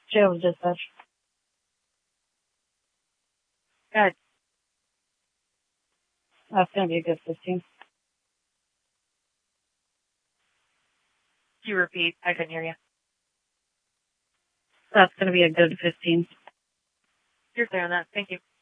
Jail dispatch. Good. That's going to be a good 15. Can you repeat? I couldn't hear you. That's going to be a good 15. You're clear on that. Thank you.